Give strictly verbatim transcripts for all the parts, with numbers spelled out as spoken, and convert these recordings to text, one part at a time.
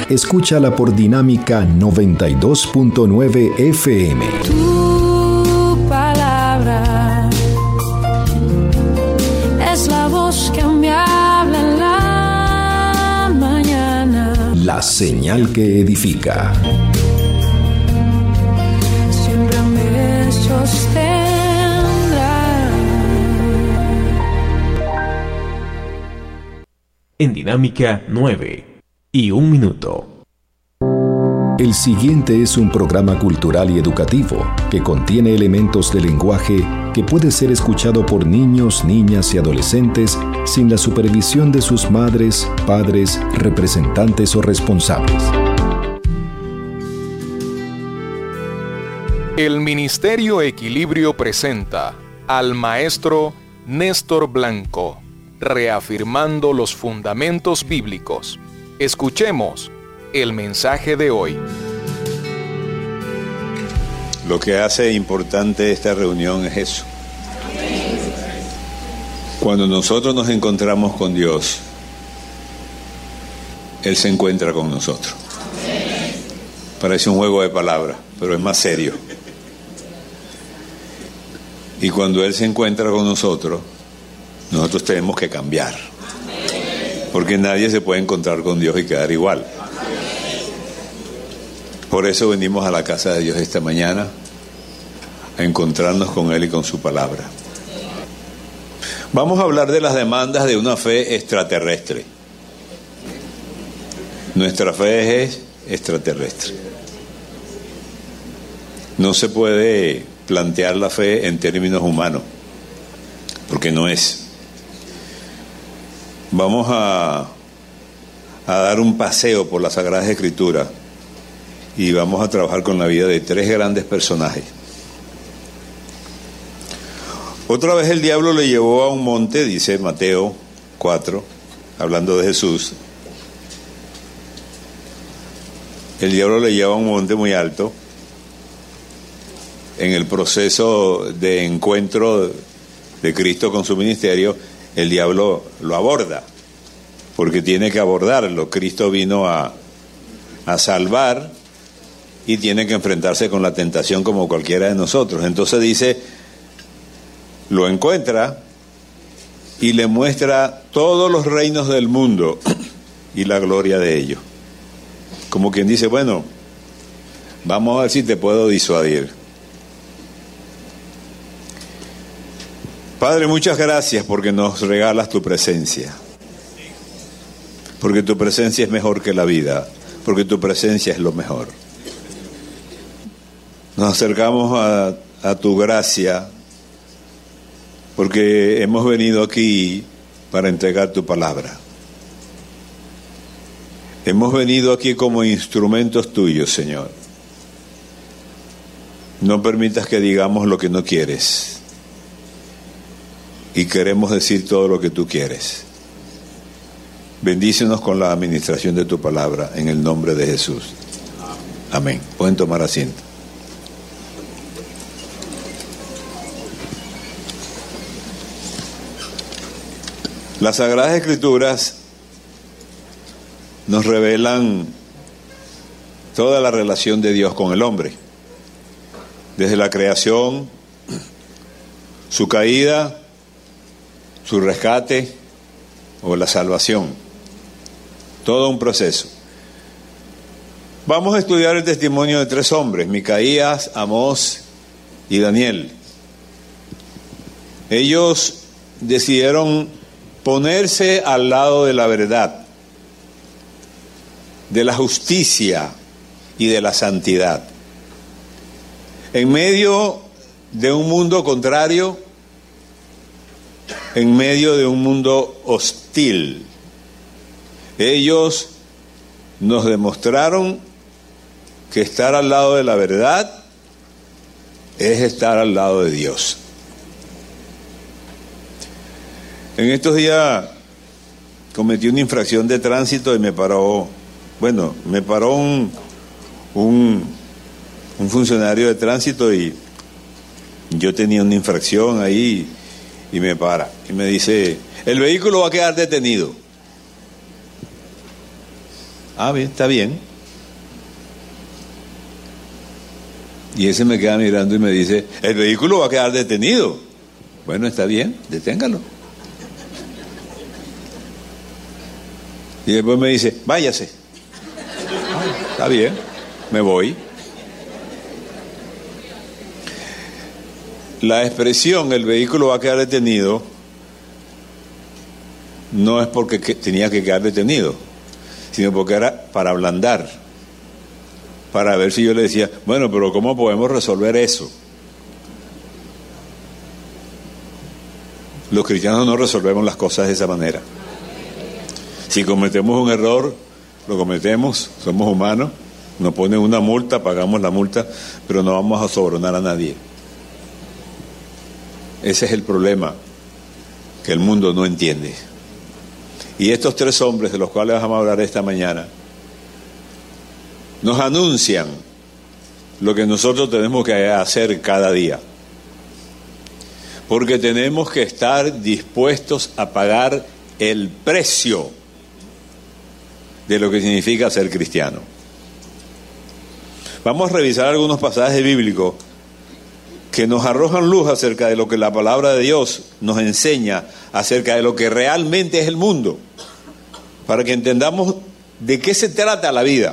escúchala por Dinámica noventa y dos punto nueve F M. Tu palabra es la voz que me habla en la mañana. La señal que edifica. Siempre me sostendrá. En Dinámica nueve y un minuto. El siguiente es un programa cultural y educativo que contiene elementos de lenguaje que puede ser escuchado por niños, niñas y adolescentes sin la supervisión de sus madres, padres, representantes o responsables. El Ministerio Equilibrio presenta al maestro Néstor Blanco, reafirmando los fundamentos bíblicos. Escuchemos el mensaje de hoy. Lo que hace importante esta reunión es eso. Cuando nosotros nos encontramos con Dios, Él se encuentra con nosotros. Parece un juego de palabras, pero es más serio. Y cuando Él se encuentra con nosotros, nosotros tenemos que cambiar, porque nadie se puede encontrar con Dios y quedar igual. Por eso venimos a la casa de Dios esta mañana, a encontrarnos con Él y con su palabra. Vamos a hablar de las demandas de una fe extraterrestre. Nuestra fe es extraterrestre. No se puede plantear la fe en términos humanos, porque no es. Vamos a, a dar un paseo por las Sagradas Escrituras y vamos a trabajar con la vida de tres grandes personajes. Otra vez el diablo le llevó a un monte, dice Mateo cuatro, hablando de Jesús. El diablo le lleva a un monte muy alto. En el proceso de encuentro de Cristo con su ministerio, el diablo lo aborda, porque tiene que abordarlo. Cristo vino a, a salvar y tiene que enfrentarse con la tentación como cualquiera de nosotros. Entonces dice, lo encuentra y le muestra todos los reinos del mundo y la gloria de ellos. Como quien dice, bueno, vamos a ver si te puedo disuadir. Padre, muchas gracias porque nos regalas tu presencia. Porque tu presencia es mejor que la vida. Porque tu presencia es lo mejor. Nos acercamos a, a tu gracia porque hemos venido aquí para entregar tu palabra. Hemos venido aquí como instrumentos tuyos, Señor. No permitas que digamos lo que no quieres. Y queremos decir todo lo que tú quieres. Bendícenos con la administración de tu palabra, en el nombre de Jesús. Amén. Pueden tomar asiento. Las Sagradas Escrituras nos revelan toda la relación de Dios con el hombre. Desde la creación, su caída, su rescate o la salvación. Todo un proceso. Vamos a estudiar el testimonio de tres hombres, Micaías, Amós y Daniel. Ellos decidieron ponerse al lado de la verdad, de la justicia y de la santidad. En medio de un mundo contrario, en medio de un mundo hostil, ellos nos demostraron que estar al lado de la verdad es estar al lado de Dios. En estos días cometí una infracción de tránsito y me paró, bueno, me paró un, un, un funcionario de tránsito y yo tenía una infracción ahí y me para y me dice, el vehículo va a quedar detenido. Ah, bien, está bien. Y ese me queda mirando y me dice, el vehículo va a quedar detenido. Bueno, está bien, deténgalo. Y después me dice, váyase. Ah, está bien, me voy. La expresión, el vehículo va a quedar detenido, no es porque que tenía que quedar detenido, sino porque era para ablandar, para ver si yo le decía, bueno, pero ¿cómo podemos resolver eso? Los cristianos no resolvemos las cosas de esa manera. Si cometemos un error, lo cometemos, somos humanos, nos ponen una multa, pagamos la multa, pero no vamos a sobornar a nadie. Ese es el problema que el mundo no entiende. Y estos tres hombres de los cuales vamos a hablar esta mañana nos anuncian lo que nosotros tenemos que hacer cada día. Porque tenemos que estar dispuestos a pagar el precio de lo que significa ser cristiano. Vamos a revisar algunos pasajes bíblicos que nos arrojan luz acerca de lo que la palabra de Dios nos enseña acerca de lo que realmente es el mundo, para que entendamos de qué se trata la vida.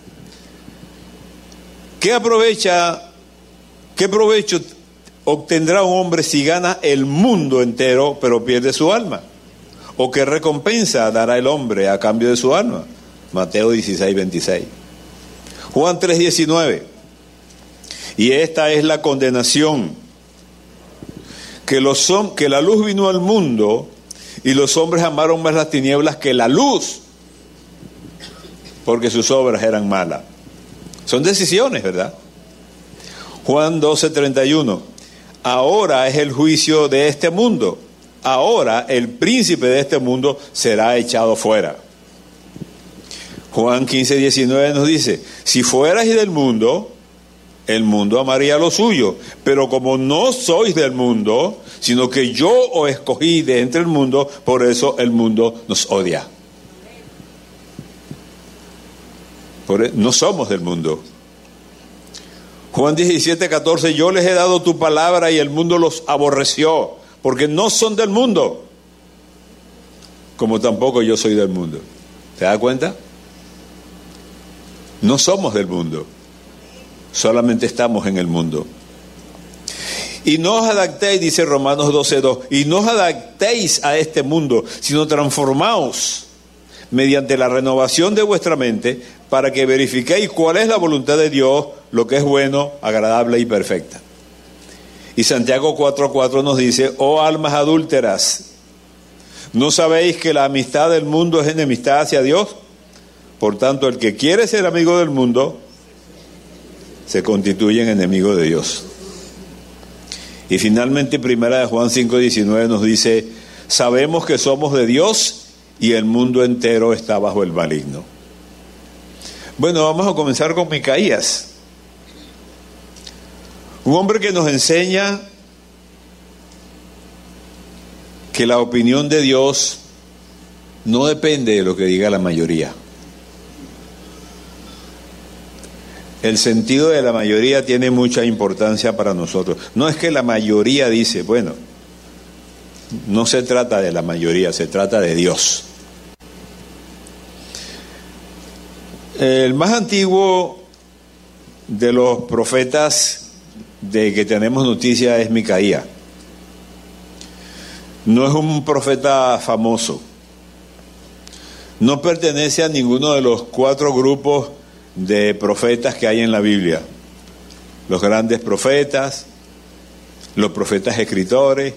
¿Qué aprovecha, qué provecho obtendrá un hombre si gana el mundo entero pero pierde su alma? ¿O qué recompensa dará el hombre a cambio de su alma? Mateo dieciséis, veintiséis. Juan tres, diecinueve. Y esta es la condenación, que, los, que la luz vino al mundo y los hombres amaron más las tinieblas que la luz, porque sus obras eran malas. Son decisiones, ¿verdad? Juan doce, treinta y uno. Ahora es el juicio de este mundo. Ahora el príncipe de este mundo será echado fuera. Juan quince, diecinueve nos dice, si fuerais del mundo, el mundo amaría lo suyo, pero como no sois del mundo, sino que yo os escogí de entre el mundo, por eso el mundo nos odia. Por, no somos del mundo. Juan diecisiete, catorce, yo les he dado tu palabra y el mundo los aborreció, porque no son del mundo, como tampoco yo soy del mundo. ¿Se da cuenta? No somos del mundo. Solamente estamos en el mundo. Y no os adaptéis, dice Romanos doce, dos, y no os adaptéis a este mundo, sino transformaos mediante la renovación de vuestra mente, para que verifiquéis cuál es la voluntad de Dios, lo que es bueno, agradable y perfecta. Y Santiago cuatro, cuatro nos dice, oh almas adúlteras, ¿no sabéis que la amistad del mundo es enemistad hacia Dios? Por tanto, el que quiere ser amigo del mundo se constituye en enemigo de Dios. Y finalmente, primera de Juan cinco, diecinueve nos dice, sabemos que somos de Dios y el mundo entero está bajo el maligno. Bueno, vamos a comenzar con Micaías, un hombre que nos enseña que la opinión de Dios no depende de lo que diga la mayoría. El sentido de la mayoría tiene mucha importancia para nosotros. No es que la mayoría dice, bueno, no se trata de la mayoría, se trata de Dios. El más antiguo de los profetas de que tenemos noticia es Micaías. No es un profeta famoso. No pertenece a ninguno de los cuatro grupos de profetas que hay en la Biblia. Los grandes profetas, los profetas escritores,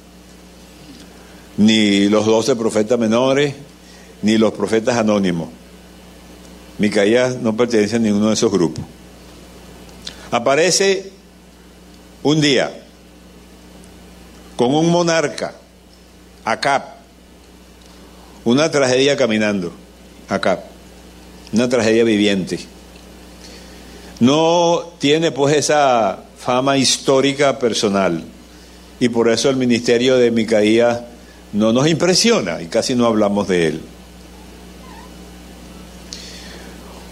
ni los doce profetas menores, ni los profetas anónimos. Micaías no pertenece a ninguno de esos grupos. Aparece un día con un monarca, Acab, una tragedia caminando, Acab, una tragedia viviente. No tiene pues esa fama histórica personal, y por eso el ministerio de Micaías no nos impresiona y casi no hablamos de él.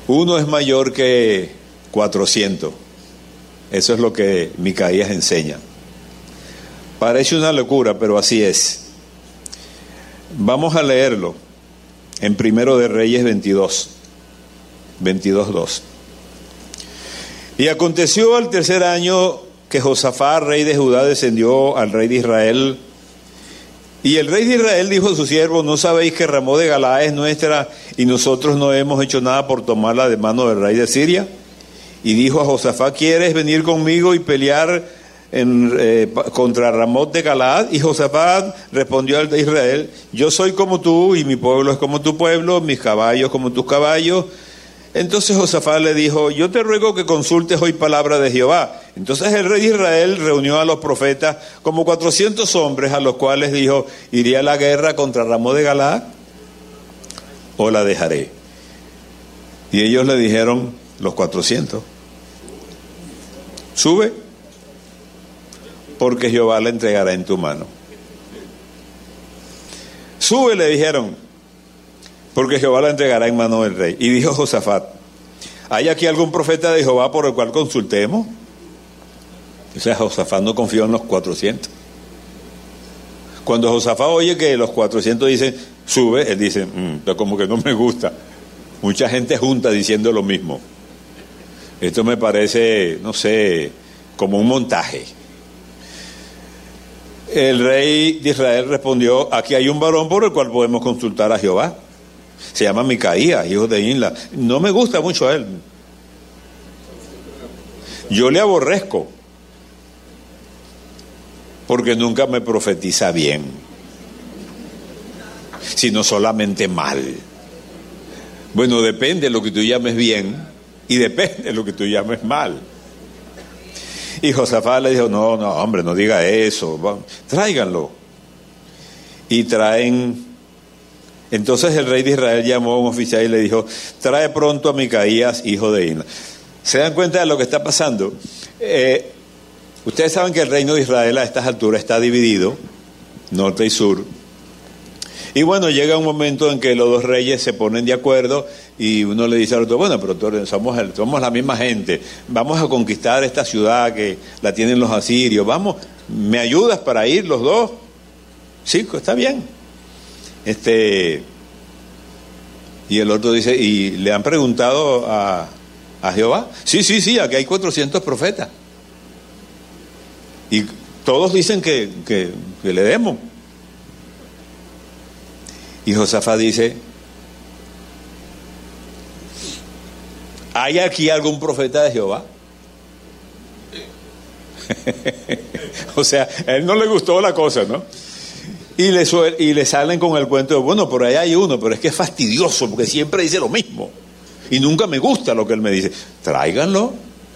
uno es mayor que cuatrocientos. Eso es lo que Micaías enseña. Parece una locura, pero así es. Vamos a leerlo en Primero de Reyes veintidós, veintidós dos. Y aconteció al tercer año que Josafat, rey de Judá, descendió al rey de Israel. Y el rey de Israel dijo a su siervo: ¿no sabéis que Ramot de Galaad es nuestra y nosotros no hemos hecho nada por tomarla de mano del rey de Siria? Y dijo a Josafat: ¿quieres venir conmigo y pelear en, eh, contra Ramot de Galaad? Y Josafat respondió al de Israel: yo soy como tú y mi pueblo es como tu pueblo, mis caballos como tus caballos. Entonces Josafat le dijo: yo te ruego que consultes hoy palabra de Jehová. Entonces el rey de Israel reunió a los profetas, como cuatrocientos hombres, a los cuales dijo: ¿iré a la guerra contra Ramot de Galaad o la dejaré? Y ellos le dijeron, los cuatrocientos: sube, porque Jehová la entregará en tu mano. Sube, le dijeron, porque Jehová la entregará en mano del rey. Y dijo Josafat: ¿hay aquí algún profeta de Jehová por el cual consultemos? O sea, Josafat no confió en los cuatrocientos. Cuando Josafat oye que los cuatrocientos dicen sube, él dice, mmm, como que no me gusta. Mucha gente junta diciendo lo mismo. Esto me parece, no sé, como un montaje. El rey de Israel respondió: aquí hay un varón por el cual podemos consultar a Jehová. Se llama Micaías, hijo de Inla. No me gusta mucho a él. Yo le aborrezco, porque nunca me profetiza bien, sino solamente mal. Bueno, depende de lo que tú llames bien y depende de lo que tú llames mal. Y Josafat le dijo: no, no, hombre, no diga eso, tráiganlo. Y traen. Entonces el rey de Israel llamó a un oficial y le dijo: trae pronto a Micaías, hijo de Inla. ¿Se dan cuenta de lo que está pasando? Eh, ustedes saben que el reino de Israel a estas alturas está dividido, norte y sur. Y bueno, llega un momento en que los dos reyes se ponen de acuerdo y uno le dice al otro: bueno, pero somos, el, somos la misma gente, vamos a conquistar esta ciudad que la tienen los asirios, vamos, ¿me ayudas para ir los dos? Sí, está bien. Este, y el otro dice: ¿y le han preguntado a, a Jehová? Sí, sí, sí, aquí hay cuatrocientos profetas. Y todos dicen que, que, que le demos. Y Josafat dice: ¿hay aquí algún profeta de Jehová? O sea, a él no le gustó la cosa, ¿no? Y le, y le salen con el cuento de: bueno, por ahí hay uno, pero es que es fastidioso porque siempre dice lo mismo y nunca me gusta lo que él me dice. Tráiganlo.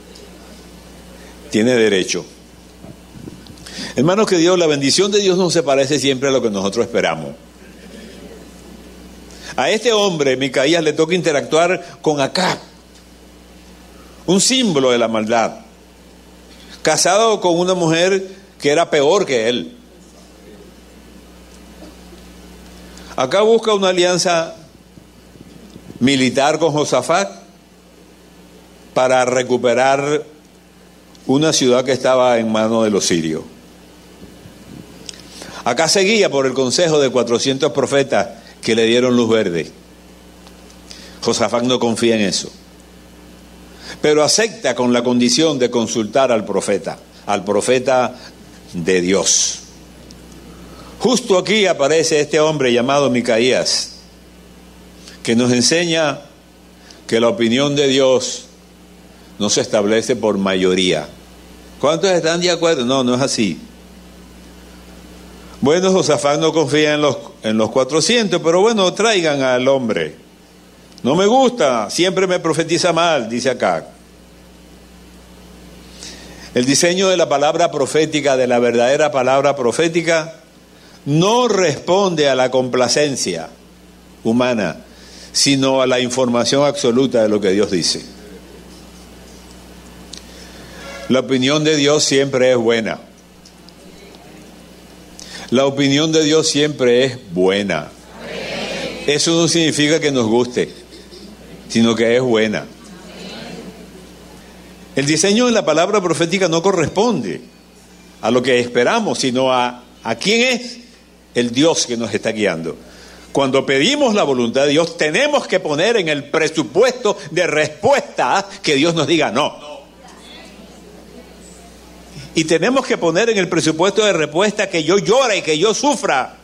Tiene derecho. Hermanos, que Dios, la bendición de Dios no se parece siempre a lo que nosotros esperamos. A este hombre, Micaías, le toca interactuar con Acab, un símbolo de la maldad, casado con una mujer que era peor que él. Acá busca una alianza militar con Josafat para recuperar una ciudad que estaba en manos de los sirios. Acá seguía por el consejo de cuatrocientos profetas que le dieron luz verde. Josafat no confía en eso, pero acepta con la condición de consultar al profeta, al profeta de Dios. Justo aquí aparece este hombre llamado Micaías, que nos enseña que la opinión de Dios no se establece por mayoría. ¿Cuántos están de acuerdo? No, no es así. Bueno, Josafat no confía en los, en los cuatrocientos, pero bueno, traigan al hombre. No me gusta, siempre me profetiza mal, dice acá. El diseño de la palabra profética, de la verdadera palabra profética, no responde a la complacencia humana, sino a la información absoluta de lo que Dios dice. La opinión de Dios siempre es buena. La opinión de Dios siempre es buena. Eso no significa que nos guste. sino que es buena. El diseño de la palabra profética no corresponde a lo que esperamos, sino a, a quién es el Dios que nos está guiando. Cuando pedimos la voluntad de Dios, tenemos que poner en el presupuesto de respuesta que Dios nos diga no. Y tenemos que poner en el presupuesto de respuesta que yo llore y que yo sufra.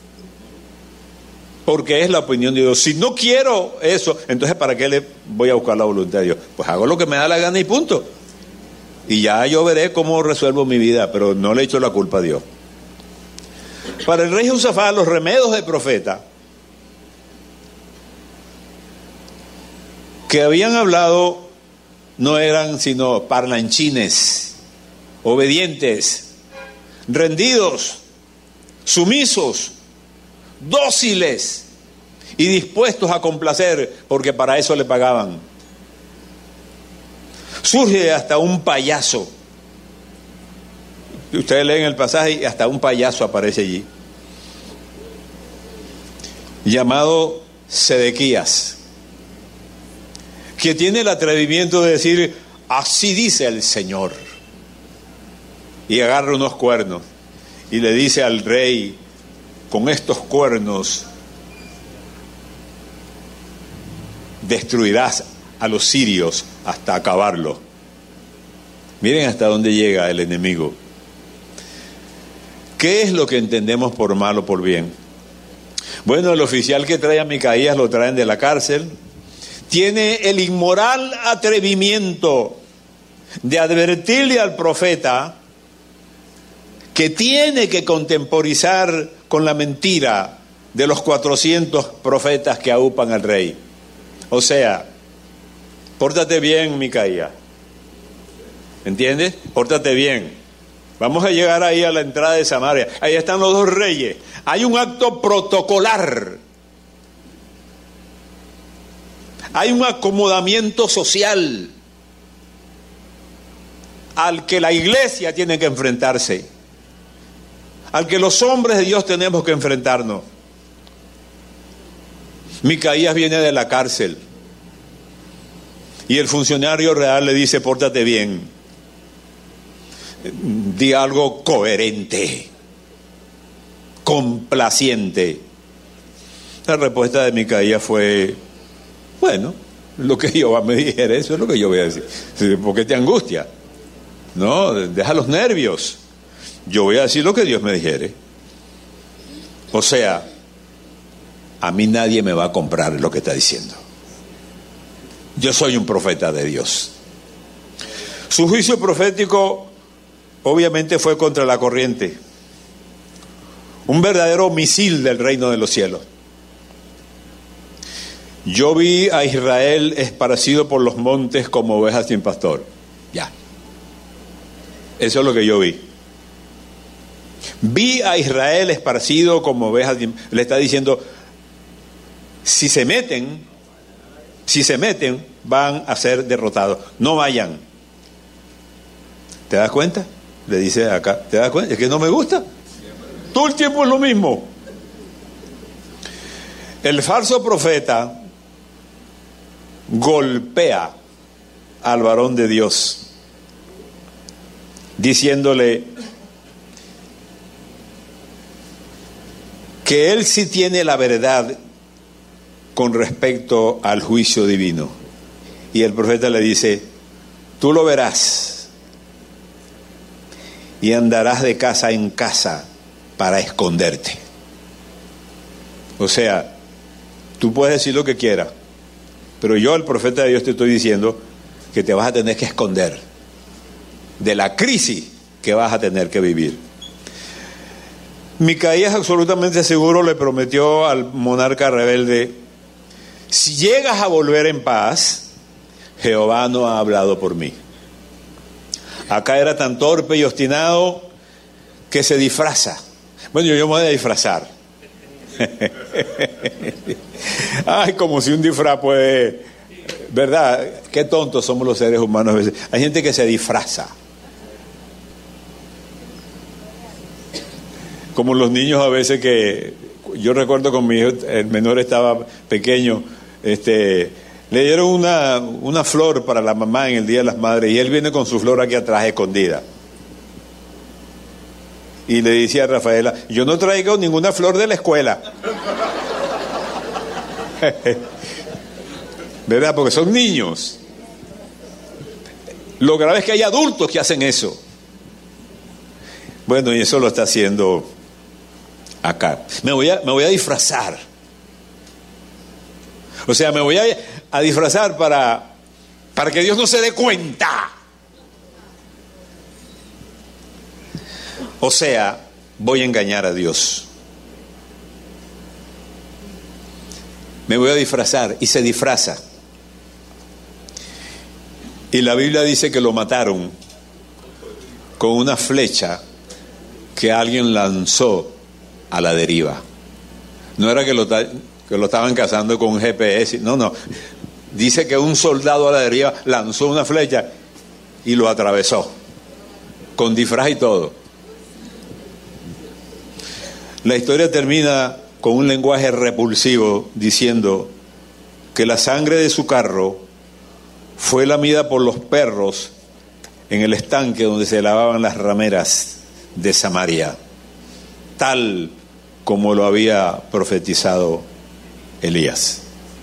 Porque es la opinión de Dios. Si no quiero eso, entonces ¿para qué le voy a buscar la voluntad de Dios? Pues hago lo que me da la gana y punto. Y ya yo veré cómo resuelvo mi vida, pero no le echo la culpa a Dios. Para el rey Josafat, los remedios de profeta que habían hablado no eran sino parlanchines, obedientes, rendidos, sumisos, dóciles y dispuestos a complacer, porque para eso le pagaban. Surge hasta un payaso. Ustedes leen el pasaje y hasta un payaso aparece allí, llamado Sedequías, que tiene el atrevimiento de decir: así dice el Señor, y agarra unos cuernos y le dice al rey: con estos cuernos destruirás a los sirios hasta acabarlo. Miren hasta dónde llega el enemigo. ¿Qué es lo que entendemos por mal o por bien? Bueno, el oficial que trae a Micaías lo traen de la cárcel. Tiene el inmoral atrevimiento de advertirle al profeta que tiene que contemporizar con la mentira de los cuatrocientos profetas que aupan al rey. O sea, pórtate bien, Micaías. ¿Entiendes? Pórtate bien. Vamos a llegar ahí a la entrada de Samaria. Ahí están los dos reyes. Hay un acto protocolar. Hay un acomodamiento social al que la iglesia tiene que enfrentarse, al que los hombres de Dios tenemos que enfrentarnos. Micaías viene de la cárcel y el funcionario real le dice: pórtate bien, di algo coherente, complaciente. La respuesta de Micaías fue: bueno, lo que Jehová me dijera, eso es lo que yo voy a decir. ¿Por qué te angustia? No, deja los nervios. Yo voy a decir lo que Dios me dijere. O sea, a mí nadie me va a comprar lo que está diciendo. Yo soy un profeta de Dios. Su juicio profético obviamente fue contra la corriente. Un verdadero misil del reino de los cielos. Yo vi a Israel esparcido por los montes como ovejas sin pastor. Ya. Eso es lo que yo vi. Vi a Israel esparcido como ovejas sin... Le está diciendo: si se meten, si se meten, van a ser derrotados. No vayan. ¿Te das cuenta? Le dice acá. ¿Te das cuenta? Es que no me gusta. Todo el tiempo es lo mismo. El falso profeta golpea al varón de Dios, diciéndole que él sí tiene la verdad con respecto al juicio divino. Y el profeta le dice: tú lo verás y andarás de casa en casa para esconderte. O sea, tú puedes decir lo que quieras, pero yo, el profeta de Dios, te estoy diciendo que te vas a tener que esconder de la crisis que vas a tener que vivir. Micaías, absolutamente seguro, le prometió al monarca rebelde: si llegas a volver en paz, Jehová no ha hablado por mí. Acá era tan torpe y obstinado que se disfraza. Bueno, yo me voy a disfrazar. Ay, como si un disfraz puede... ¿Verdad? Qué tontos somos los seres humanos a veces. Hay gente que se disfraza. Como los niños a veces que... Yo recuerdo con mi hijo, el menor estaba pequeño, este, Le dieron una, una flor para la mamá en el Día de las Madres y él viene con su flor aquí atrás escondida. Y le dice a Rafaela, yo no traigo ninguna flor de la escuela. ¿Verdad? Porque son niños. Lo grave es que hay adultos que hacen eso. Bueno, y eso lo está haciendo acá. Me voy a, me voy a disfrazar. O sea, me voy a, a disfrazar para, para que Dios no se dé cuenta. O sea, voy a engañar a Dios. Me voy a disfrazar, y se disfraza. Y la Biblia dice que lo mataron con una flecha que alguien lanzó a la deriva. No era que lo, que lo estaban cazando con un G P S, no, no. Dice que un soldado a la deriva lanzó una flecha y lo atravesó, con disfraz y todo. La historia termina con un lenguaje repulsivo diciendo que la sangre de su carro fue lamida por los perros en el estanque donde se lavaban las rameras de Samaria, tal como lo había profetizado Elías.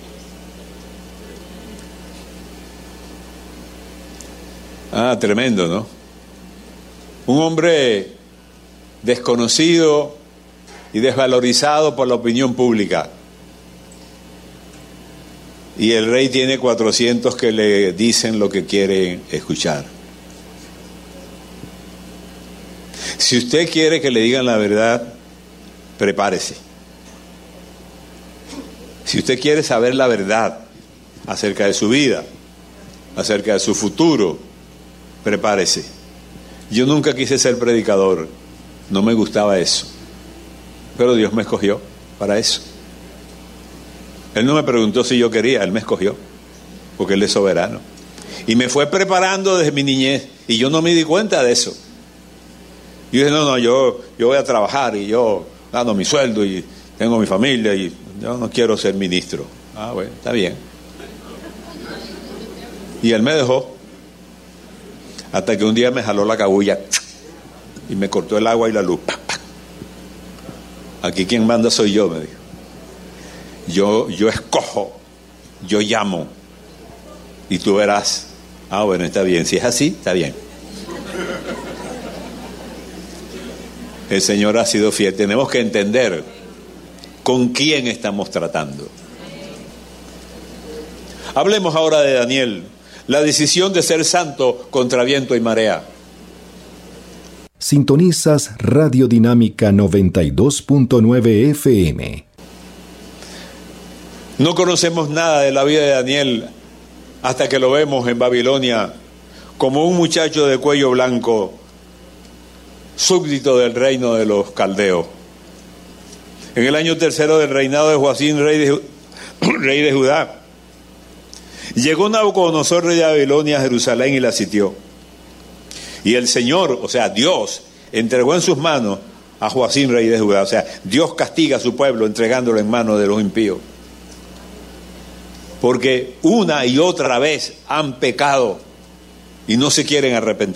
Ah, tremendo, ¿no? Un hombre desconocido y desvalorizado por la opinión pública. Y el rey tiene cuatrocientos que le dicen lo que quiere escuchar. Si usted quiere que le digan la verdad, prepárese. Si usted quiere saber la verdad acerca de su vida, acerca de su futuro, prepárese. Yo nunca quise ser predicador, no me gustaba eso. Pero Dios me escogió para eso. Él no me preguntó si yo quería, Él me escogió, porque Él es soberano. Y me fue preparando desde mi niñez, y yo no me di cuenta de eso. Yo dije, no, no, yo, yo voy a trabajar, y yo gano mi sueldo, y tengo mi familia, y yo no quiero ser ministro. Ah, bueno, está bien. Y Él me dejó, hasta que un día me jaló la cabulla, y me cortó el agua y la luz. Aquí quien manda soy yo, me dijo. Yo, yo escojo, yo llamo, y tú verás. Ah, bueno, está bien. Si es así, está bien. El Señor ha sido fiel. Tenemos que entender con quién estamos tratando. Hablemos ahora de Daniel, la decisión de ser santo contra viento y marea. Sintonizas Radio Dinámica noventa y dos punto nueve F M. No conocemos nada de la vida de Daniel hasta que lo vemos en Babilonia como un muchacho de cuello blanco, súbdito del reino de los caldeos. En el año tercero del reinado de Joacim, rey de, rey de Judá, llegó Nabucodonosor, rey de Babilonia, a Jerusalén y la sitió. Y el Señor, o sea, Dios, entregó en sus manos a Joacim, rey de Judá. O sea, Dios castiga a su pueblo entregándolo en manos de los impíos. Porque una y otra vez han pecado y no se quieren arrepentir.